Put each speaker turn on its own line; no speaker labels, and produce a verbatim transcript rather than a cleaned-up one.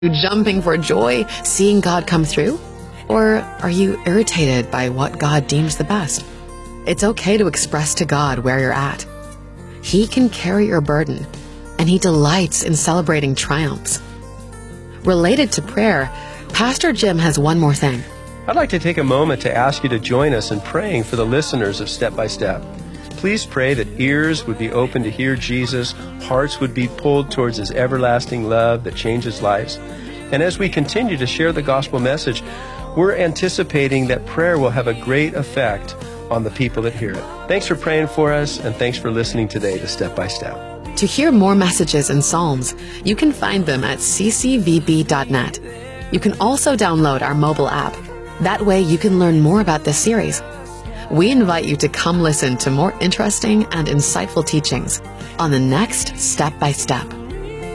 jumping for joy, seeing God come through? Or are you irritated by what God deems the best? It's okay to express to God where you're at. He can carry your burden, and He delights in celebrating triumphs. Related to prayer, Pastor Jim has one more thing.
I'd like to take a moment to ask you to join us in praying for the listeners of Step by Step. Please pray that ears would be open to hear Jesus, hearts would be pulled towards His everlasting love that changes lives. And as we continue to share the gospel message, we're anticipating that prayer will have a great effect on the people that hear it. Thanks for praying for us, and thanks for listening today to Step by Step.
To hear more messages and psalms, you can find them at c c v b dot net. You can also download our mobile app. That way you can learn more about this series. We invite you to come listen to more interesting and insightful teachings on the next Step by Step.